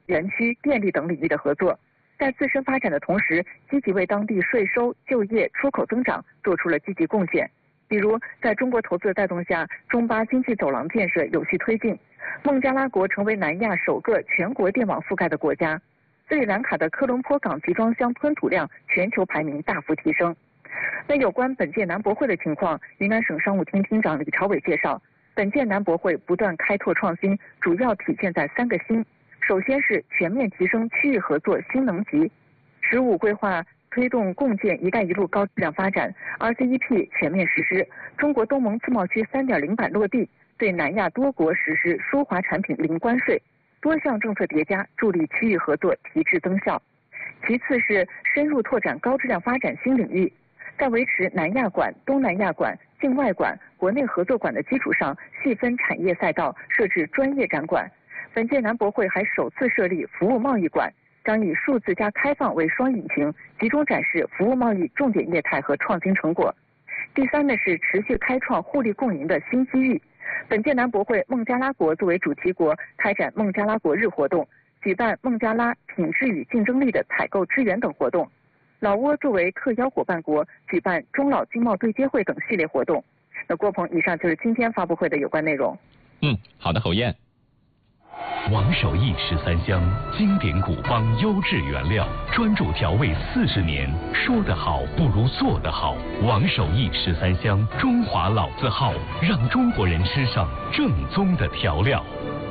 园区、电力等领域的合作，在自身发展的同时，积极为当地税收、就业、出口增长做出了积极贡献。比如，在中国投资的带动下，中巴经济走廊建设有序推进，孟加拉国成为南亚首个全国电网覆盖的国家。斯里兰卡的科伦坡港集装箱吞吐量全球排名大幅提升。那有关本届南博会的情况，云南省商务厅厅长李朝伟介绍，本届南博会不断开拓创新，主要体现在3个新。首先是全面提升区域合作新能级，15规划推动共建“一带一路”高质量发展 ，RCEP 全面实施，中国东盟自贸区3.0版落地，对南亚多国实施输华产品零关税，多项政策叠加，助力区域合作提质增效。其次是深入拓展高质量发展新领域，在维持南亚馆、东南亚馆、境外馆、国内合作馆的基础上，细分产业赛道，设置专业展馆。本届南博会还首次设立服务贸易馆，将以数字加开放为双引擎，集中展示服务贸易重点业态和创新成果。第三呢是持续开创互利共赢的新机遇。本届南博会，孟加拉国作为主题国，开展孟加拉国日活动，举办孟加拉品质与竞争力的采购支援等活动。老挝作为特邀伙伴国，举办中老经贸对接会等系列活动。那郭鹏，以上就是今天发布会的有关内容。 好的，侯燕。 王守义13香，经典古方，优质原料，专注调味40年。说得好不如做得好。王守义13香，中华老字号，让中国人吃上正宗的调料。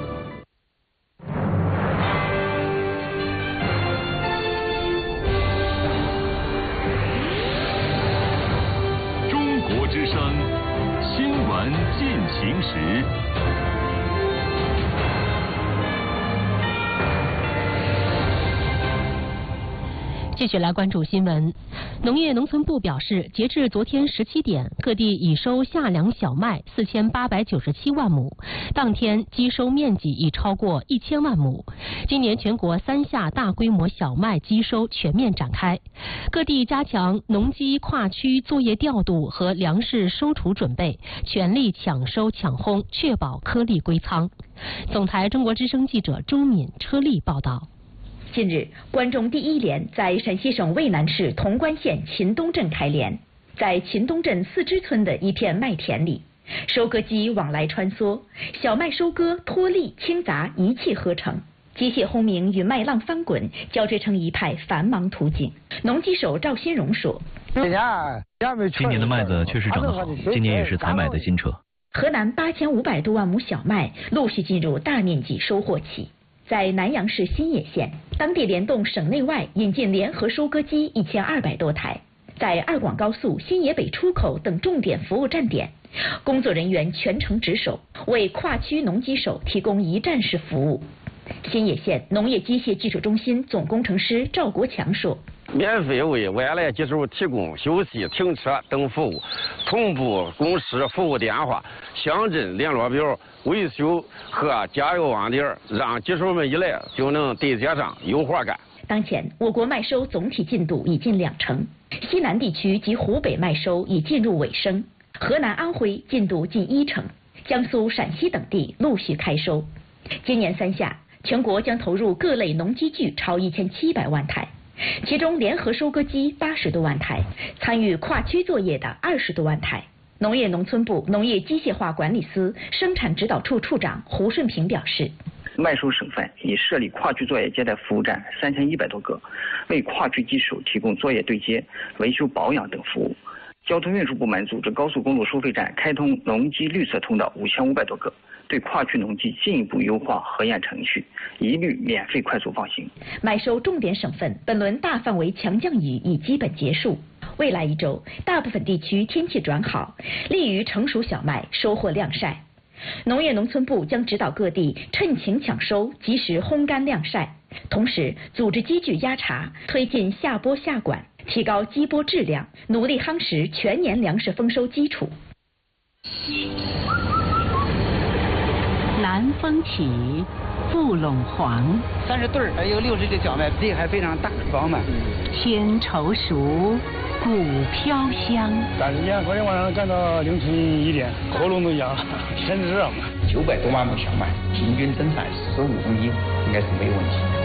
中国之声，新闻进行时。 继续来关注新闻。农业农村部表示，截至昨天17点，各地已收夏粮小麦4897万亩，当天基收面积已超过1000万亩。今年全国3夏大规模小麦基收全面展开，各地加强农机跨区作业调度和粮食收储准备，全力抢收抢烘，确保颗粒归仓。总台中国之声记者周敏、车丽报道。 近日，关中第1联在陕西省渭南市潼关县秦东镇开联，在秦东镇四支村的一片麦田里，收割机往来穿梭，小麦收割、脱粒、清杂一气呵成，机械轰鸣与麦浪翻滚交织成一派繁忙图景。农机手赵新荣说：“ 今年的麦子确实长得好，今年也是采买的新车。” 河南8500多万亩小麦陆续进入大面积收获期。在南阳市新野县，当地联动省内外引进联合收割机1200多台，在2广高速、新野北出口等重点服务站点，工作人员全程值守，为跨区农机手提供一站式服务。新野县农业机械技术中心总工程师赵国强说：“ 免费为外来机手提供休息、停车等服务，同步公示服务电话、乡镇联络表、维修和加油网点，让机手们一来就能对接上，有活干。” 当前，我国麦收总体进度已近20%，西南地区及湖北麦收已进入尾声，河南、安徽进度近1%，江苏、陕西等地陆续开收。今年3夏，全国将投入各类农机具超1700万台，其中联合收割机80多万台，参与跨区作业的20多万台。农业农村部农业机械化管理司生产指导处处长胡顺平表示， 麦收省份已设立跨区作业接待服务站3100多个，为跨区机手提供作业对接、维修保养等服务。交通运输部门组织高速公路收费站开通农机绿色通道5500多个，对跨区农机进一步优化核验程序，一律免费快速放行。 麦收重点省份本轮大范围强降雨已基本结束，未来1周，大部分地区天气转好，利于成熟小麦收获晾晒。农业农村部将指导各地趁晴抢收，及时烘干晾晒，同时组织机具压茶，推进下播下管，提高机播质量，努力夯实全年粮食丰收基础。 南风起，雾陇黄 ，30对还有60个小麦，地还非常大，饱满。 天稠熟，谷飘香。 但是昨天晚上干到凌晨1点，喉咙都哑了，天热嘛。 900多万亩小麦，平均增产15公斤，应该是没有问题。